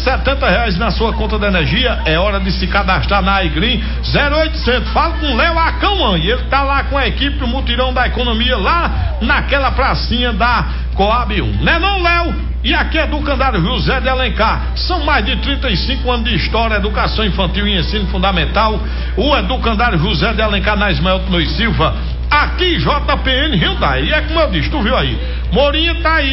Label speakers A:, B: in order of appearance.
A: R$170 na sua conta de energia. É hora de se cadastrar na iGreen 0800. Fala com o Léo Acauã, e ele tá lá com a equipe do Mutirão da Economia, lá naquela pracinha da Coab 1. Né não, Léo? E aqui é Educandário José de Alencar. São mais de 35 anos de história, educação infantil e ensino fundamental. O Educandário José de Alencar na Ismael Pneu e Silva. Aqui JPN Hyundai. E é como eu disse, tu viu aí, Morinha tá aí